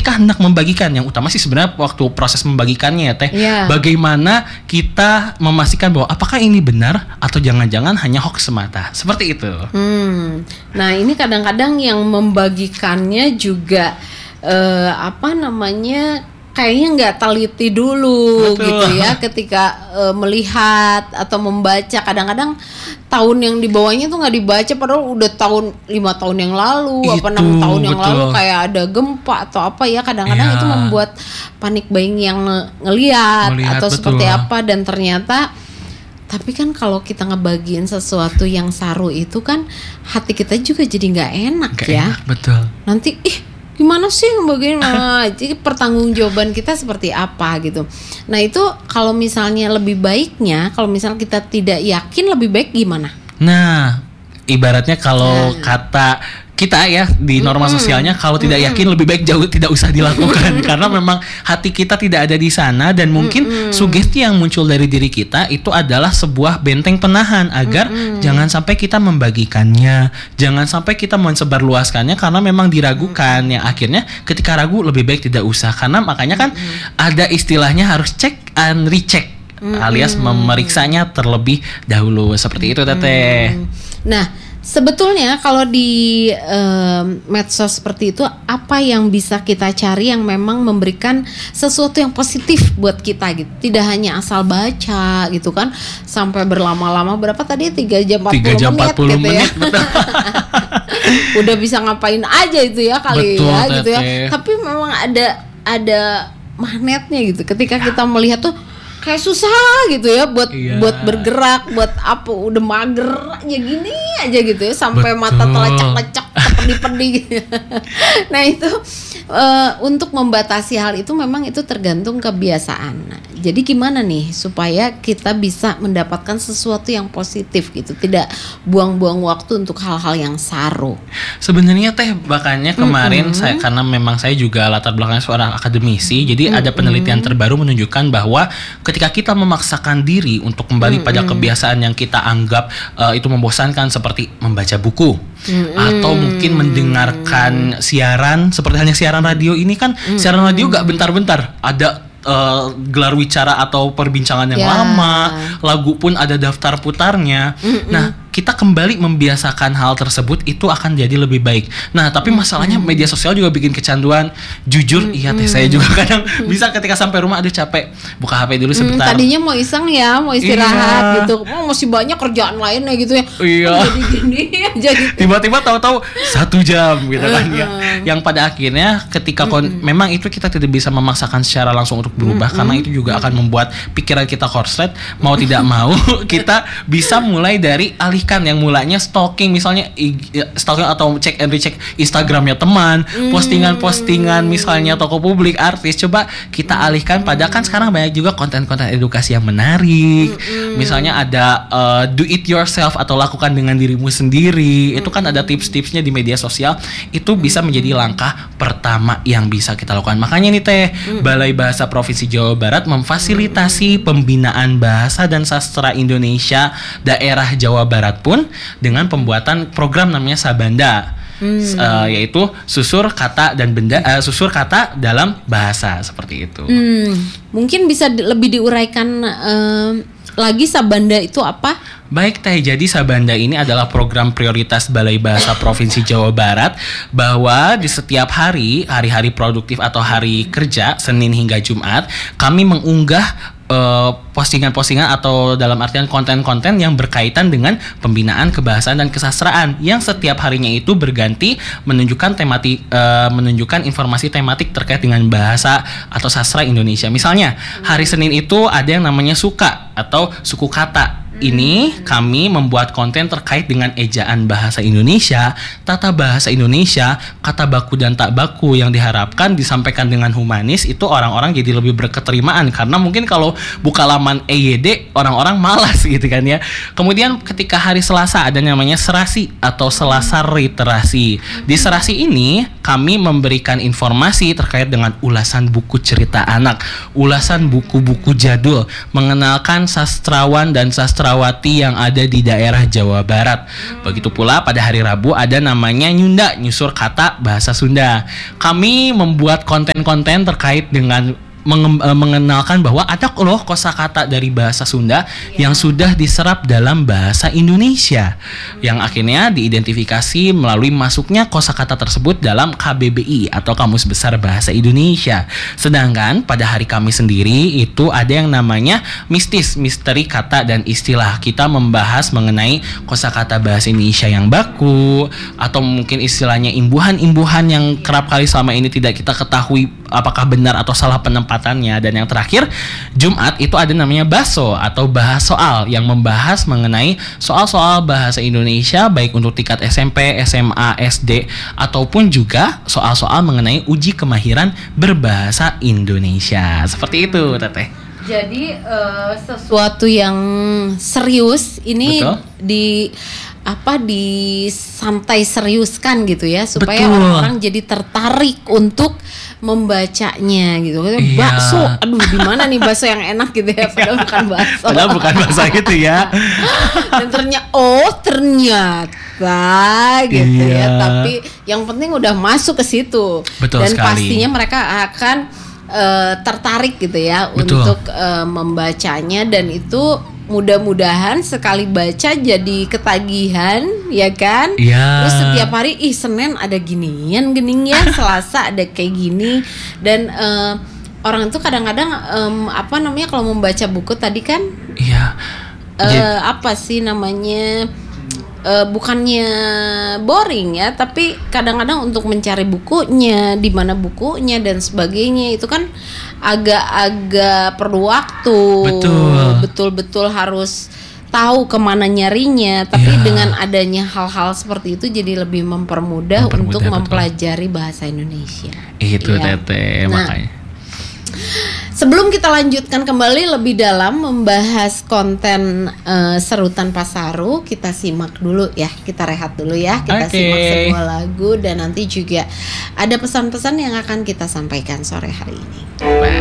ketika hendak membagikan, yang utama sih sebenarnya waktu proses membagikannya ya Teh, bagaimana kita memastikan bahwa apakah ini benar atau jangan-jangan hanya hoax semata, seperti itu. Nah ini kadang-kadang yang membagikannya juga kayaknya nggak teliti dulu. Betul. Gitu ya, ketika melihat atau membaca. Kadang-kadang tahun yang dibawanya tuh nggak dibaca, padahal udah 5 tahun yang lalu, 6 tahun yang lalu kayak ada gempa atau apa ya. Kadang-kadang itu membuat panik buying yang ngelihat atau seperti apa, dan ternyata. Tapi kan kalau kita ngebagiin sesuatu yang saru itu kan hati kita juga jadi nggak enak. Betul. Nanti gimana sih bagaimana? Jadi pertanggungjawaban kita seperti apa gitu. Nah itu kalau misalnya lebih baiknya, kalau misalnya kita tidak yakin, lebih baik gimana? Nah ibaratnya kalau kata kita ya di norma sosialnya, kalau tidak yakin lebih baik jauh tidak usah dilakukan karena memang hati kita tidak ada di sana, dan mungkin sugesti yang muncul dari diri kita itu adalah sebuah benteng penahan agar jangan sampai kita membagikannya, jangan sampai kita mensebarluaskannya karena memang diragukan, yang akhirnya ketika ragu lebih baik tidak usah. Karena makanya kan ada istilahnya harus check and recheck, alias memeriksanya terlebih dahulu, seperti itu Teteh. Nah sebetulnya kalau di medsos seperti itu, apa yang bisa kita cari yang memang memberikan sesuatu yang positif buat kita gitu. Tidak hanya asal baca gitu kan, sampai berlama-lama, berapa tadi 3 jam 40 menit gitu ya. Udah bisa ngapain aja itu ya kali. Betul, ya gitu ya. Tapi memang ada magnetnya gitu. Ketika kita melihat tuh kayak susah gitu ya buat bergerak, buat apa, udah mager aja gini aja gitu ya, sampai mata telecak-lecak, pedih-pedih gitu. Nah itu untuk membatasi hal itu memang itu tergantung kebiasaan. Nah, jadi gimana nih supaya kita bisa mendapatkan sesuatu yang positif gitu, tidak buang-buang waktu untuk hal-hal yang saru. Sebenarnya Teh, makanya kemarin saya, karena memang saya juga latar belakangnya seorang akademisi, jadi ada penelitian terbaru menunjukkan bahwa ketika kita memaksakan diri untuk kembali pada kebiasaan yang kita anggap itu membosankan, seperti membaca buku atau mungkin mendengarkan siaran, seperti hanya siaran radio ini kan, siaran radio gak bentar-bentar, ada gelar wicara atau perbincangan yang lama, lagu pun ada daftar putarnya. Nah kita kembali membiasakan hal tersebut, itu akan jadi lebih baik. Nah tapi masalahnya media sosial juga bikin kecanduan. Jujur iya Teh, saya juga kadang bisa ketika sampai rumah aduh capek, buka HP dulu sebentar. Tadinya mau iseng ya, mau istirahat gitu, masih banyak kerjaan lainnya gitu ya. Jadi gini aja gitu. Tiba-tiba tahu-tahu 1 jam gitu kan ya. Yang pada akhirnya ketika memang itu kita tidak bisa memaksakan secara langsung untuk berubah, karena itu juga akan membuat pikiran kita korslet. Mau tidak mau kita bisa mulai dari yang mulanya stalking, misalnya stalking atau check and recheck Instagramnya teman, postingan-postingan misalnya toko publik, artis, coba kita alihkan pada, kan sekarang banyak juga konten-konten edukasi yang menarik. Misalnya ada do it yourself atau lakukan dengan dirimu sendiri. Itu kan ada tips-tipsnya di media sosial. Itu bisa menjadi langkah pertama yang bisa kita lakukan. Makanya nih Teh, Balai Bahasa Provinsi Jawa Barat memfasilitasi pembinaan bahasa dan sastra Indonesia daerah Jawa Barat pun dengan pembuatan program namanya Sabanda, yaitu susur kata dan benda, susur kata dalam bahasa, seperti itu. Mungkin bisa lebih diuraikan lagi Sabanda itu apa? Baik Teh, jadi Sabanda ini adalah program prioritas Balai Bahasa Provinsi Jawa Barat, bahwa di setiap hari-hari produktif atau hari kerja, Senin hingga Jumat, kami mengunggah postingan-postingan atau dalam artian konten-konten yang berkaitan dengan pembinaan kebahasaan dan kesastraan, yang setiap harinya itu berganti menunjukkan menunjukkan informasi tematik terkait dengan bahasa atau sastra Indonesia. Misalnya hari Senin itu ada yang namanya suka atau suku kata. Ini kami membuat konten terkait dengan ejaan bahasa Indonesia, tata bahasa Indonesia, kata baku dan tak baku, yang diharapkan disampaikan dengan humanis. Itu orang-orang jadi lebih berketerimaan, karena mungkin kalau buka laman EYD orang-orang malas gitu kan ya. Kemudian ketika hari Selasa ada namanya Serasi atau Selasa Literasi. Di Serasi ini kami memberikan informasi terkait dengan ulasan buku cerita anak, ulasan buku-buku jadul, mengenalkan sastrawan dan sastra Sukrawati yang ada di daerah Jawa Barat. Begitu pula pada hari Rabu ada namanya Nyunda, nyusur kata bahasa Sunda. Kami membuat konten-konten terkait dengan mengenalkan bahwa ada loh kosakata dari bahasa Sunda yang sudah diserap dalam bahasa Indonesia, yang akhirnya diidentifikasi melalui masuknya kosakata tersebut dalam KBBI atau Kamus Besar Bahasa Indonesia. Sedangkan pada hari Kamis sendiri itu ada yang namanya mistis, misteri kata dan istilah. Kita membahas mengenai kosakata bahasa Indonesia yang baku, atau mungkin istilahnya imbuhan-imbuhan yang kerap kali selama ini tidak kita ketahui apakah benar atau salah penempatannya. Dan yang terakhir, Jumat itu ada namanya Baso atau bahas soal, yang membahas mengenai soal-soal bahasa Indonesia baik untuk tingkat SMP, SMA, SD, ataupun juga soal-soal mengenai uji kemahiran berbahasa Indonesia. Seperti itu, Teteh. Jadi sesuatu yang serius ini disantai seriuskan gitu ya, supaya orang-orang jadi tertarik untuk membacanya gitu. Iya. Bakso, aduh di mana nih bakso yang enak gitu ya, padahal bukan bakso. Padahal bukan bakso gitu ya. Dan ternyata gitu ya, tapi yang penting udah masuk ke situ. Betul dan sekali. Pastinya mereka akan tertarik gitu ya. Betul. Untuk membacanya, dan itu mudah-mudahan sekali baca jadi ketagihan, ya kan? Iya. Terus setiap hari, Senin ada ginian ya, Selasa ada kayak gini. Dan orang itu kadang-kadang kalau membaca buku tadi kan, Iya. apa sih namanya? Bukannya boring ya, tapi kadang-kadang untuk mencari bukunya, di mana bukunya dan sebagainya itu kan agak perlu waktu. Betul-betul harus tahu kemana nyarinya. Tapi dengan adanya hal-hal seperti itu jadi lebih mempermudah untuk mempelajari bahasa Indonesia. Itu ya. Teteh, makanya. Sebelum kita lanjutkan kembali lebih dalam membahas konten Seru Tanpa Saru, kita simak dulu ya, kita rehat dulu ya, kita simak sebuah lagu, dan nanti juga ada pesan-pesan yang akan kita sampaikan sore hari ini. Baik.